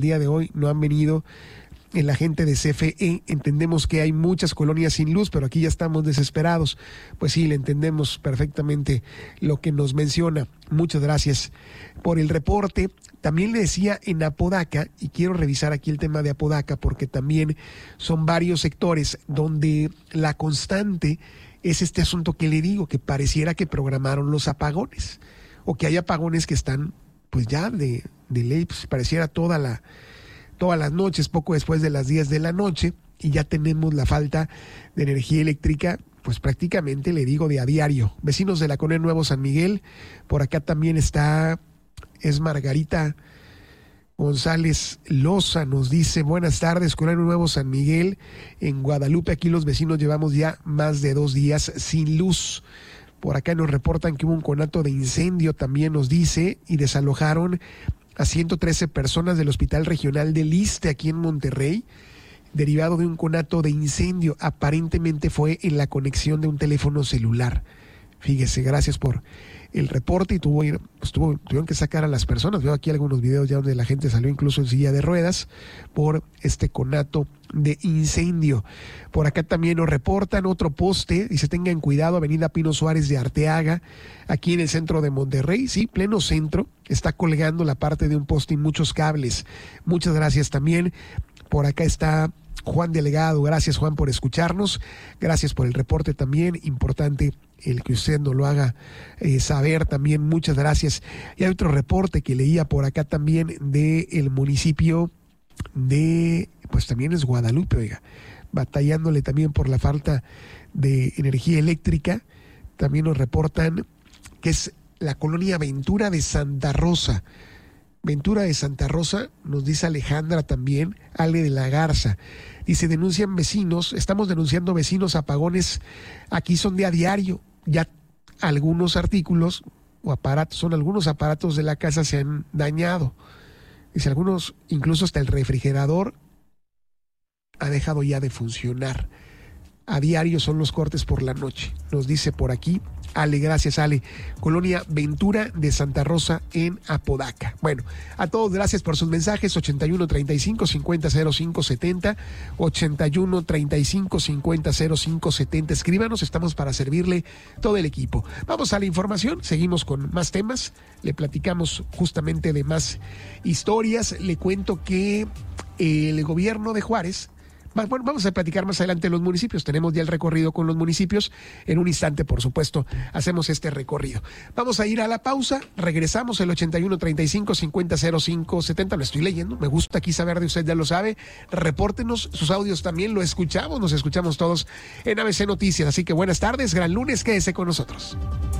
día de hoy no han venido la gente de CFE. Entendemos que hay muchas colonias sin luz, pero aquí ya estamos desesperados. Pues sí, le entendemos perfectamente lo que nos menciona. Muchas gracias por el reporte. También le decía en Apodaca, y quiero revisar aquí el tema de Apodaca, porque también son varios sectores donde la constante es este asunto que le digo, que pareciera que programaron los apagones, o que hay apagones que están pues ya de ley, pues pareciera todas las noches, poco después de las 10 de la noche, y ya tenemos la falta de energía eléctrica, pues prácticamente le digo de a diario. Vecinos de la colonia Nuevo San Miguel, por acá también es Margarita González Loza, nos dice: buenas tardes, colonia Nuevo San Miguel, en Guadalupe, aquí los vecinos llevamos ya más de 2 días sin luz. Por acá nos reportan que hubo un conato de incendio, también nos dice, y desalojaron a 113 personas del Hospital Regional del Iste aquí en Monterrey, derivado de un conato de incendio. Aparentemente fue en la conexión de un teléfono celular. Fíjese, gracias por el reporte. Y tuvieron que sacar a las personas. Veo aquí algunos videos ya donde la gente salió incluso en silla de ruedas por este conato de incendio. Por acá también nos reportan otro poste, y se tengan cuidado, avenida Pino Suárez de Arteaga, aquí en el centro de Monterrey, sí, pleno centro, está colgando la parte de un poste y muchos cables. Muchas gracias también. Por acá está Juan Delegado, gracias Juan por escucharnos, gracias por el reporte también, importante el que usted nos lo haga saber también, muchas gracias. Y hay otro reporte que leía por acá también del municipio de, pues también es Guadalupe, oiga, batallándole también por la falta de energía eléctrica. También nos reportan que es la colonia Ventura de Santa Rosa. Ventura de Santa Rosa, nos dice Alejandra también, Ale de la Garza. Dice, denuncian vecinos, estamos denunciando vecinos apagones, aquí son de a diario, ya algunos artículos o aparatos, algunos aparatos de la casa se han dañado. Dice, algunos, incluso hasta el refrigerador ha dejado ya de funcionar. A diario son los cortes por la noche, nos dice por aquí Ale, gracias Ale. Colonia Ventura de Santa Rosa en Apodaca. Bueno, a todos gracias por sus mensajes. 81 35 50 05 70, 81 35 50 05 70. Escríbanos, estamos para servirle todo el equipo. Vamos a la información, seguimos con más temas, le platicamos justamente de más historias. Le cuento que el gobierno de Juárez, bueno, vamos a platicar más adelante los municipios. Tenemos ya el recorrido con los municipios. En un instante, por supuesto, hacemos este recorrido. Vamos a ir a la pausa. Regresamos el 81 35 50 05 70. Lo estoy leyendo. Me gusta aquí saber de usted, ya lo sabe. Repórtenos sus audios también. Lo escuchamos, nos escuchamos todos en ABC Noticias. Así que buenas tardes, gran lunes. Quédese con nosotros.